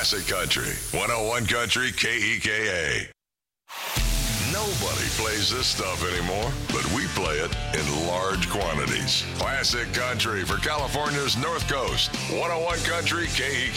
Classic Country, 101 Country KEKA. Nobody plays this stuff anymore, but we play it in large quantities. Classic Country for California's North Coast, 101 Country KEKA.